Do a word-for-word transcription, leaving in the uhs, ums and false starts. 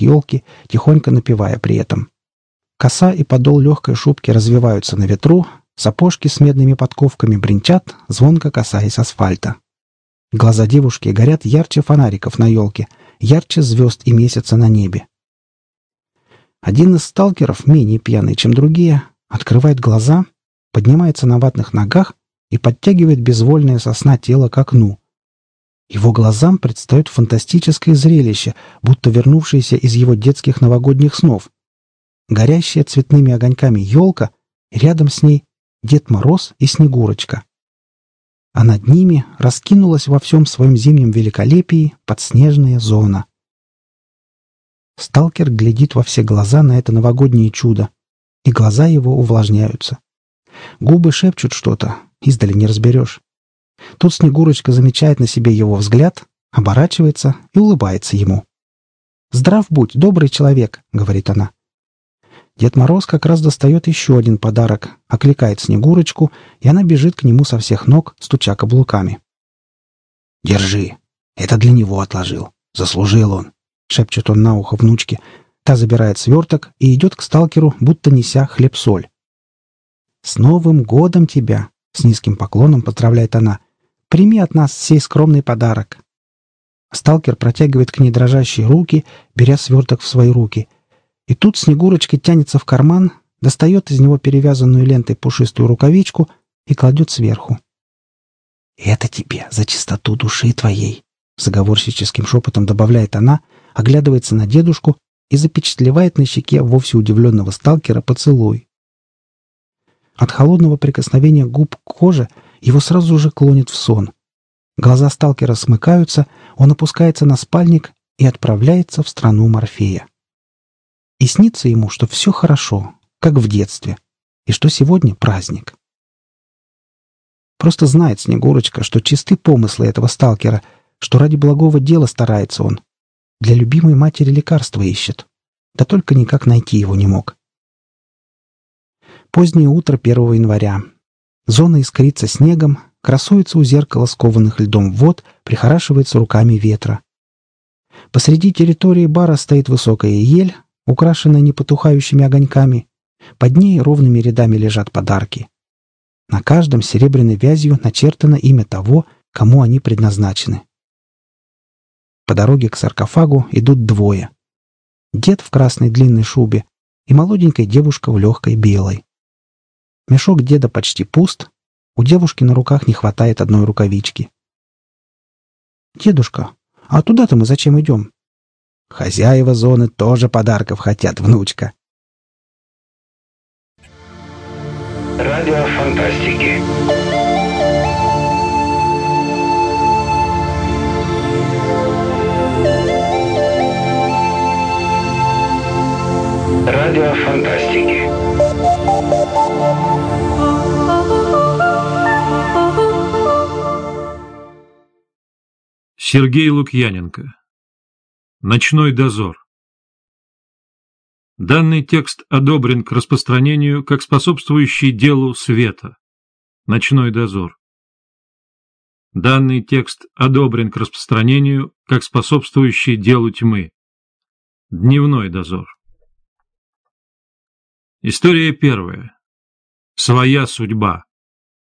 елки, тихонько напевая при этом. Коса и подол легкой шубки развиваются на ветру, сапожки с медными подковками бренчат, звонко касаясь асфальта. Глаза девушки горят ярче фонариков на елке, ярче звезд и месяца на небе. Один из сталкеров, менее пьяный, чем другие, открывает глаза, поднимается на ватных ногах и подтягивает безвольное со сна тело к окну. Его глазам предстает фантастическое зрелище, будто вернувшееся из его детских новогодних снов. Горящая цветными огоньками елка, и рядом с ней Дед Мороз и Снегурочка. А над ними раскинулась во всем своем зимнем великолепии подснежная зона. Сталкер глядит во все глаза на это новогоднее чудо, и глаза его увлажняются. Губы шепчут что-то, издали не разберешь. Тут Снегурочка замечает на себе его взгляд, оборачивается и улыбается ему. «Здрав будь, добрый человек», — говорит она. Дед Мороз как раз достает еще один подарок, окликает Снегурочку, и она бежит к нему со всех ног, стуча каблуками. «Держи, это для него отложил. Заслужил он», — шепчет он на ухо внучке. Та забирает сверток и идет к сталкеру, будто неся хлеб-соль. «С Новым годом тебя!» — с низким поклоном поздравляет она. «Прими от нас сей скромный подарок». Сталкер протягивает к ней дрожащие руки, беря сверток в свои руки. И тут Снегурочка тянется в карман, достает из него перевязанную лентой пушистую рукавичку и кладет сверху. «Это тебе за чистоту души твоей», — заговорщическим шепотом добавляет она, оглядывается на дедушку и запечатлевает на щеке вовсе удивленного сталкера поцелуй. От холодного прикосновения губ к коже его сразу же клонит в сон. Глаза сталкера смыкаются, он опускается на спальник и отправляется в страну Морфея. И снится ему, что все хорошо, как в детстве, и что сегодня праздник. Просто знает Снегурочка, что чисты помыслы этого сталкера, что ради благого дела старается он. Для любимой матери лекарства ищет. Да только никак найти его не мог. Позднее утро первого января. Зона искрится снегом, красуется у зеркала скованных льдом вод, прихорашивается руками ветра. Посреди территории бара стоит высокая ель, украшенная непотухающими огоньками. Под ней ровными рядами лежат подарки. На каждом серебряной вязью начертано имя того, кому они предназначены. По дороге к саркофагу идут двое. Дед в красной длинной шубе и молоденькая девушка в легкой белой. Мешок деда почти пуст, у девушки на руках не хватает одной рукавички. «Дедушка, а туда-то мы зачем идем?» «Хозяева зоны тоже подарков хотят, внучка». Радио фантастики. Радио фантастики. Сергей Лукьяненко. Ночной дозор. Данный текст одобрен к распространению как способствующий делу света. Ночной дозор. Данный текст одобрен к распространению как способствующий делу тьмы. Дневной дозор. История первая. Своя судьба.